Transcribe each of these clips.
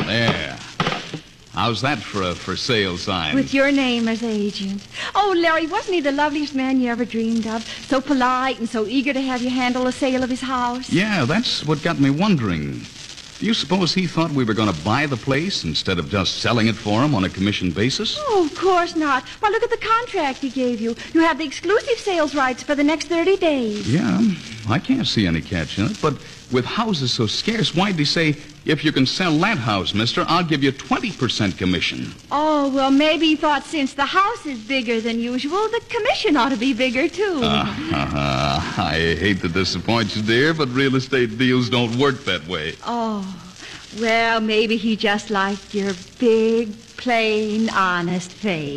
There. How's that for a for sale sign? With your name as agent. Oh, Larry, wasn't he the loveliest man you ever dreamed of? So polite and so eager to have you handle the sale of his house. Yeah, that's what got me wondering. Do you suppose he thought we were going to buy the place instead of just selling it for him on a commission basis? Oh, of course not. Why, look at the contract he gave you. You have the exclusive sales rights for the next 30 days. Yeah, I can't see any catch in it, but with houses so scarce, why'd he say, if you can sell that house, mister, I'll give you 20% commission? Oh, well, maybe he thought since the house is bigger than usual, the commission ought to be bigger, too. I hate to disappoint you, dear, but real estate deals don't work that way. Oh, well, maybe he just liked your big, plain, honest face.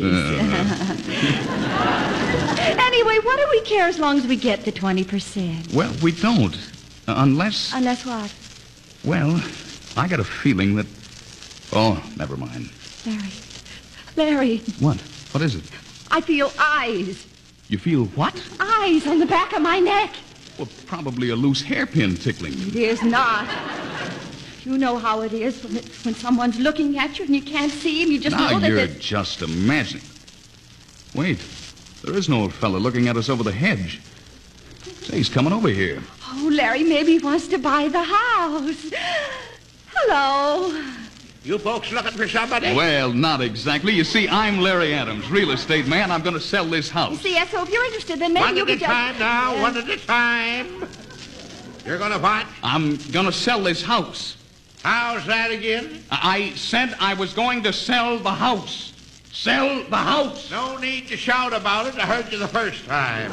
Anyway, what do we care as long as we get the 20%? Well, we don't. Unless... Unless what? Well, I got a feeling that... Oh, never mind. Larry. What? What is it? I feel eyes. You feel what? Eyes on the back of my neck. Well, probably a loose hairpin tickling you. It is not. You know how it is when someone's looking at you and you can't see him. You just now know that... you're just imagining. Wait. There is an old fella looking at us over the hedge. Say, he's coming over here. Oh, Larry, maybe he wants to buy the house. Hello. You folks looking for somebody? Well, not exactly. You see, I'm Larry Adams, real estate man. I'm going to sell this house. See, so if you're interested, then maybe One you at a could just... time now, one at a time. You're going to what? I'm going to sell this house. How's that again? I said I was going to sell the house. Sell the house. No need to shout about it. I heard you the first time.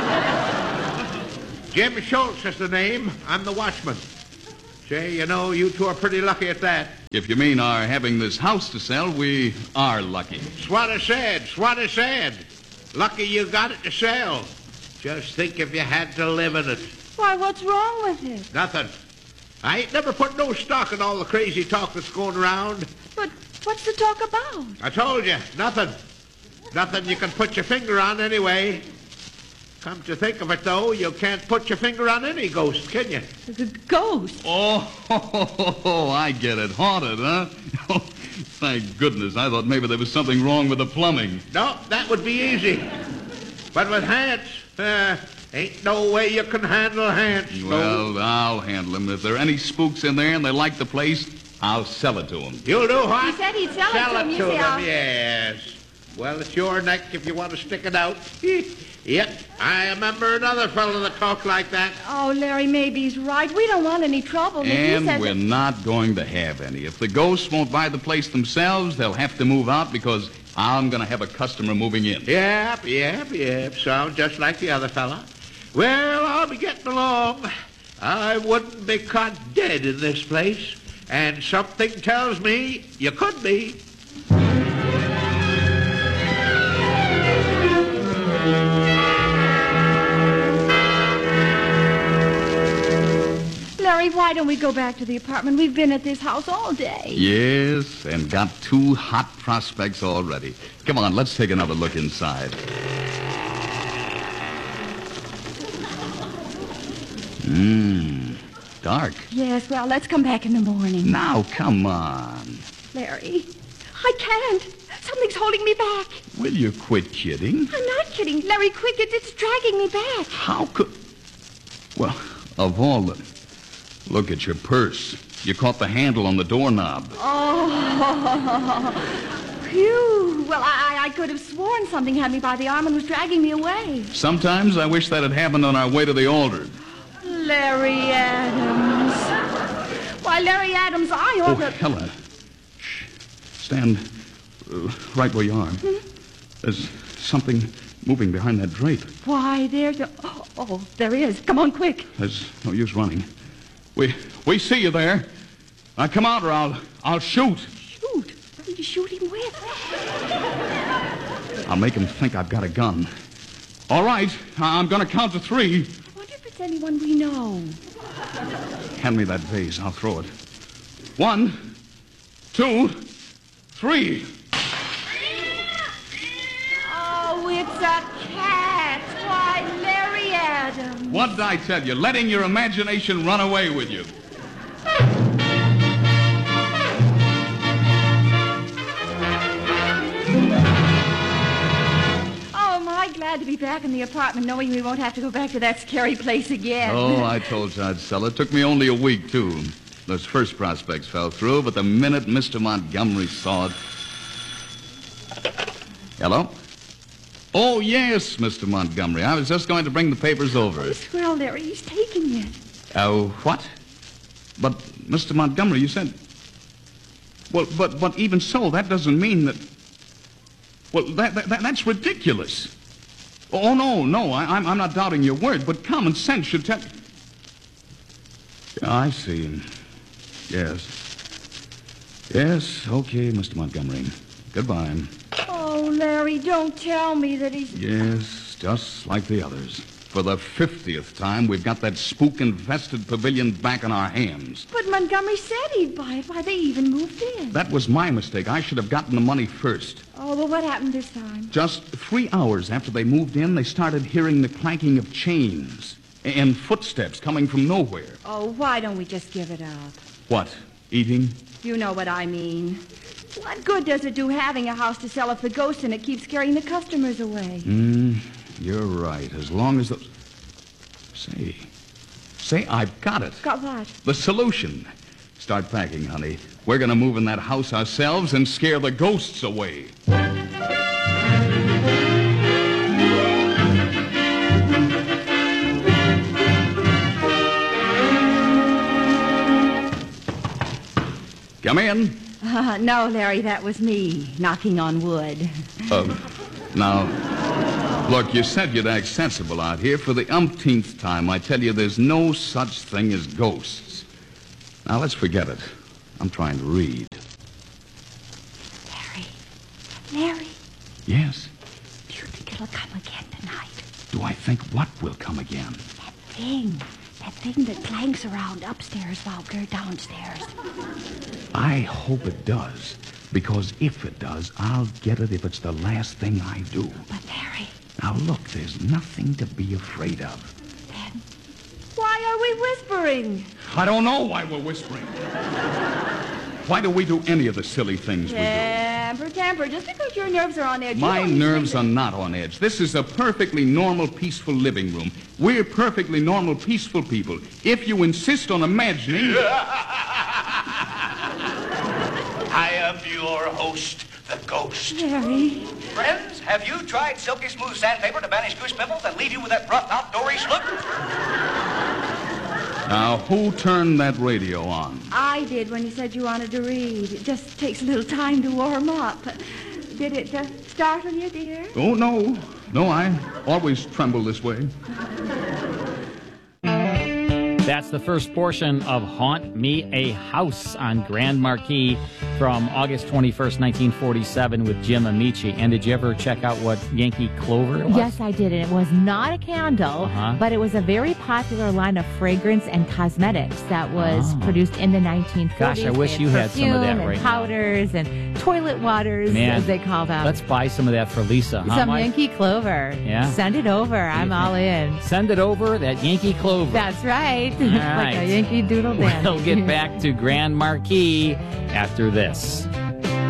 Jim Schultz is the name. I'm the watchman. Say, you know, you two are pretty lucky at that. If you mean our having this house to sell, we are lucky. It's what I said. It's what I said. Lucky you got it to sell. Just think if you had to live in it. Why, what's wrong with it? Nothing. I ain't never put no stock in all the crazy talk that's going around. But what's the talk about? I told you, nothing. Nothing you can put your finger on anyway. Come to think of it, though, you can't put your finger on any ghost, can you? The ghost? Oh, I get it. Haunted, huh? Oh, thank goodness. I thought maybe there was something wrong with the plumbing. No, that would be easy. But with Hance, ain't no way you can handle Hance. Well, I'll handle them. If there are any spooks in there and they like the place, I'll sell it to them. You'll do what? He said he'd sell it to him, you see. Yes. Well, it's your neck if you want to stick it out. Yep, I remember another fellow that talked like that. Oh, Larry, maybe he's right. We don't want any trouble. And we're not going to have any. If the ghosts won't buy the place themselves, they'll have to move out because I'm going to have a customer moving in. Yep. Sounds just like the other fella. Well, I'll be getting along. I wouldn't be caught dead in this place. And something tells me you could be. Larry, why don't we go back to the apartment? We've been at this house all day. Yes, and got 2 hot prospects already. Come on, let's take another look inside. Dark. Yes, well, let's come back in the morning. Now, come on. Larry, I can't. Something's holding me back. Will you quit kidding? I'm not kidding. Larry, quick, it's dragging me back. How could... Well, of all the... Look at your purse. You caught the handle on the doorknob. Oh, phew. Well, I could have sworn something had me by the arm and was dragging me away. Sometimes I wish that had happened on our way to the altar. Larry Adams. Why, Larry Adams, I ought to... Oh, Helen. Shh. Stand right where you are. There's something moving behind that drape. Why, there's... Oh, there is. Come on, quick. There's no use running. We see you there. Now, come out or I'll shoot. Shoot? What are you shooting with? I'll make him think I've got a gun. All right, I'm going to count to 3. I wonder if it's anyone we know. Hand me that vase. I'll throw it. 1, 2, 3. Oh, it's a cat. Why, Larry Adams. What did I tell you? Letting your imagination run away with you. to be back in the apartment knowing we won't have to go back to that scary place again. Oh, I told you I'd sell it. Took me only a week, too. Those first prospects fell through, but the minute Mr. Montgomery saw it... Hello? Oh, yes, Mr. Montgomery. I was just going to bring the papers over. Oh, swell, Larry. He's taking it. What? But, Mr. Montgomery, you said... Well, but even so, that doesn't mean that... Well, that's ridiculous. Oh, no, I'm not doubting your word, but common sense should tell... I see. Yes, okay, Mr. Montgomery. Goodbye. Oh, Larry, don't tell me that he's... Yes, just like the others. For the 50th time, we've got that spook-infested pavilion back in our hands. But Montgomery said he'd buy it. Why, they even moved in. That was my mistake. I should have gotten the money first. Oh, well, what happened this time? Just 3 hours after they moved in, they started hearing the clanking of chains and footsteps coming from nowhere. Oh, why don't we just give it up? What, eating? You know what I mean. What good does it do having a house to sell if the ghost in it keeps scaring the customers away? You're right. As long as the... Say, I've got it. Got what? The solution. Start packing, honey. We're going to move in that house ourselves and scare the ghosts away. Come in. No, Larry, that was me, knocking on wood. Now, look, you said you'd act sensible out here. For the umpteenth time, I tell you there's no such thing as ghosts. Now, let's forget it. I'm trying to read. Larry. Yes? Do you think it'll come again tonight? Do I think what will come again? That thing that clanks around upstairs while we're downstairs. I hope it does. Because if it does, I'll get it if it's the last thing I do. But, Larry... Now, look, there's nothing to be afraid of. Then, why are we whispering? I don't know why we're whispering. Why do we do any of the silly things we do? Temper. Just because your nerves are on edge... My nerves are not on edge. This is a perfectly normal, peaceful living room. We're perfectly normal, peaceful people. If you insist on imagining... I am your host, the Ghost. Larry... Friends, have you tried silky smooth sandpaper to banish goose pimples and leave you with that rough, outdoorish look? Now, who turned that radio on? I did when you said you wanted to read. It just takes a little time to warm up. Did it startle you, dear? Oh, no. No, I always tremble this way. That's the first portion of Haunt Me a House on Grand Marquis from August 21st, 1947 with Jim Amici. And did you ever check out what Yankee Clover was? Yes, I did. And it was not a candle, but it was a very popular line of fragrance and cosmetics that was produced in the 1940s. Gosh, I wish you had some of that right now. Powders and toilet waters, as they call them. Let's buy some of that for Lisa, huh, Some Mike? Yankee Clover. Yeah. Send it over. I'm all in. Send it over, that Yankee Clover. That's right. All Like right. a Yankee Doodle Dandy. We'll get back to Grand Marquis after this.